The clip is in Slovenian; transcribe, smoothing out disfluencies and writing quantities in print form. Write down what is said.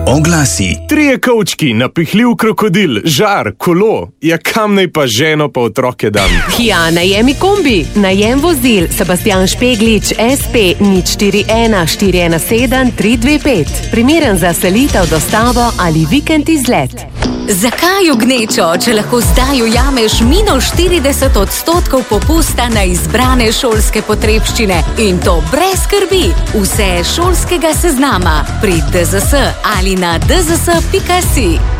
Oglasi. 3 kovčki, napihljiv krokodil, žar, kolo. Ja, kam naj pa ženo pa otroke dam? Ja, najemi kombi. Najem vozil Sebastian Špeglič SP 041 417 325. Primeren za selitev, dostavo ali vikend izlet. Zakaj v gnečo, če lahko zdaj ujameš -40% popusta na izbrane šolske potrebščine in to brez skrbi? Vse šolskega seznama pri DZS ali na dzs.si.